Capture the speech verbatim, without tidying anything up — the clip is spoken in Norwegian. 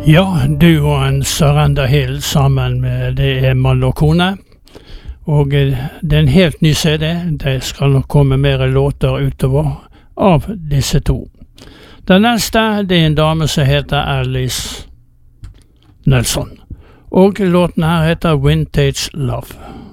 Ja, du og en Surrender Hill sammen med det er mann og kone. Og det er en helt ny C D. Det skal nok komme mer låter utover av disse to. Den neste, det er en dame som heter Alice Nelson. Og låten her heter Vintage Love.